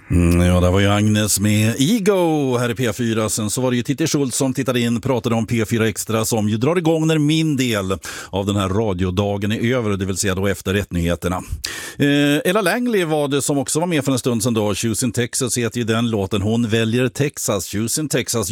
Ja, det var ju Agnes med Ego här i P4. Sen så var det ju Titti Schultz som tittade in, pratade om P4 Extra som ju drar igång när min del av den här radiodagen är över, det vill säga då efter rättnyheterna. Ella Langley var det som också var med för en stund sedan då. Choosing Texas heter ju den låten. Hon väljer Texas, Choosing Texas.